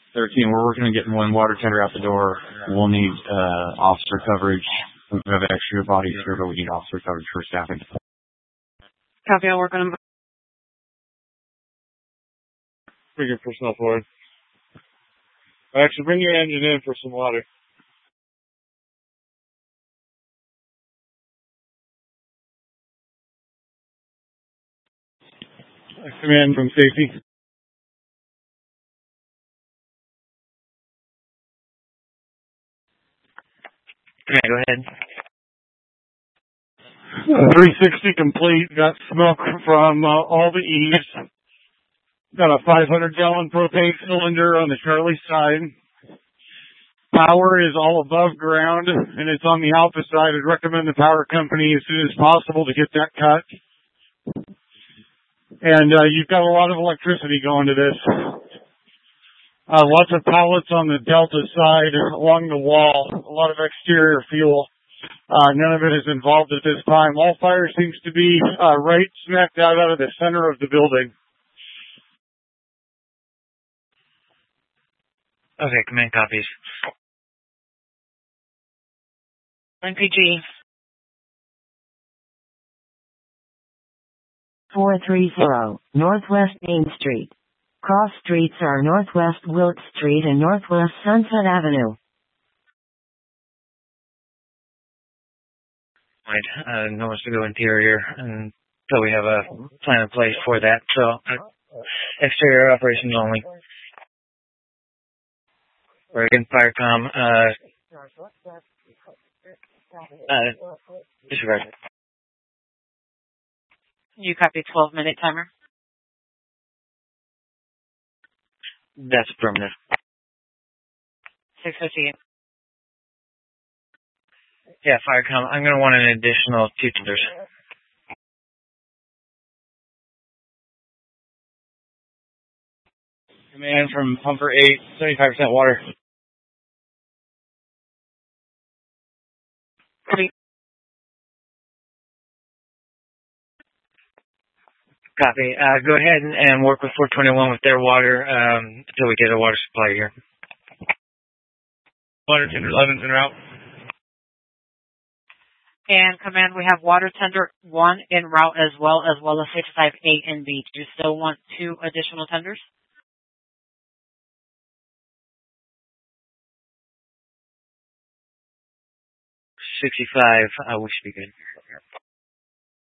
13, we're working on getting one water tender out the door. We'll need officer coverage. We have extra bodies here, but we need officer coverage for staffing. Copy, I'll work on them. Bring your personnel forward. Actually, bring your engine in for some water. Command from safety. Okay, go ahead. 360 complete. Got smoke from all the eaves. Got a 500-gallon propane cylinder on the Charlie side. Power is all above ground, and it's on the alpha side. I'd recommend the power company as soon as possible to get that cut. And you've got a lot of electricity going to this. Lots of pallets on the delta side along the wall. A lot of exterior fuel. None of it is involved at this time. All fire seems to be right smack out of the center of the building. Okay, command copies. NPG. 430 Northwest Main Street. Cross streets are Northwest Wilkes Street and Northwest Sunset Avenue. Right, no one's to go interior until we have a plan in place for that. So, exterior operations only. Oregon Firecom, disregard. You copy 12-minute timer? That's affirmative. 6:58. Yeah, Firecom, I'm going to want an additional 2 tenders. Command from Pumper 8, 75% water. Copy. Go ahead and work with 421 with their water until we get a water supply here. Water tender 11's en route. And command, we have water tender 1 en route as well as 658 in B. Do you still want 2 additional tenders? 65, we should be good.